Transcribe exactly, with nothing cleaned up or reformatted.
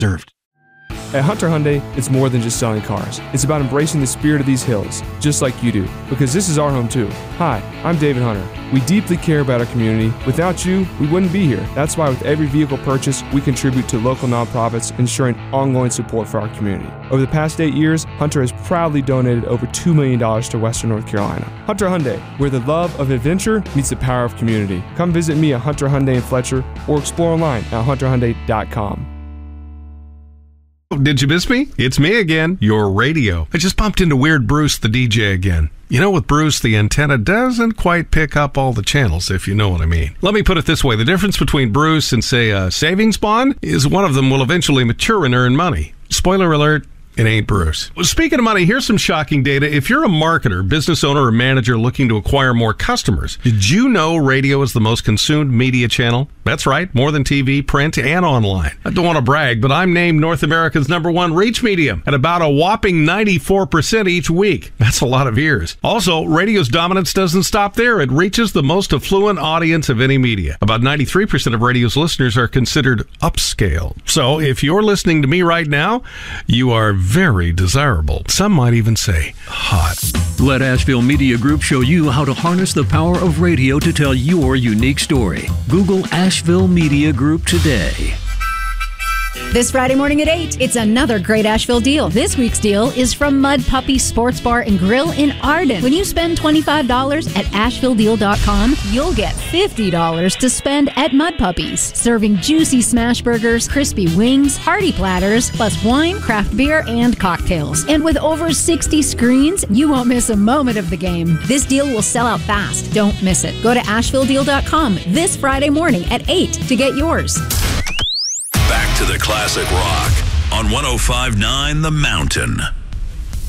Served. At Hunter Hyundai, it's more than just selling cars. It's about embracing the spirit of these hills, just like you do, because this is our home too. Hi, I'm David Hunter. We deeply care about our community. Without you, we wouldn't be here. That's why with every vehicle purchase, we contribute to local nonprofits, ensuring ongoing support for our community. Over the past eight years, Hunter has proudly donated over two million dollars to Western North Carolina. Hunter Hyundai, where the love of adventure meets the power of community. Come visit me at Hunter Hyundai in Fletcher or explore online at hunter hyundai dot com. Did you miss me? It's me again, your radio. I just bumped into Weird Bruce, the D J, again. You know, with Bruce, the antenna doesn't quite pick up all the channels, if you know what I mean. Let me put it this way. The difference between Bruce and, say, a savings bond is one of them will eventually mature and earn money. Spoiler alert, it ain't Bruce. Well, speaking of money, here's some shocking data. If you're a marketer, business owner, or manager looking to acquire more customers, did you know radio is the most consumed media channel? That's right, more than T V, print, and online. I don't want to brag, but I'm named North America's number one reach medium at about a whopping ninety-four percent each week. That's a lot of ears. Also, radio's dominance doesn't stop there. It reaches the most affluent audience of any media. About ninety-three percent of radio's listeners are considered upscale. So if you're listening to me right now, you are very desirable. Some might even say hot. Let Asheville Media Group show you how to harness the power of radio to tell your unique story. Google Asheville Media Group today. This Friday morning at eight, it's another great Asheville deal. This week's deal is from Mud Puppy Sports Bar and Grill in Arden. When you spend twenty-five dollars at asheville deal dot com, you'll get fifty dollars to spend at Mud Puppies. Serving juicy smash burgers, crispy wings, hearty platters, plus wine, craft beer, and cocktails. And with over sixty screens, you won't miss a moment of the game. This deal will sell out fast. Don't miss it. Go to asheville deal dot com this Friday morning at eight to get yours. Back to the classic rock on one oh five point nine The Mountain.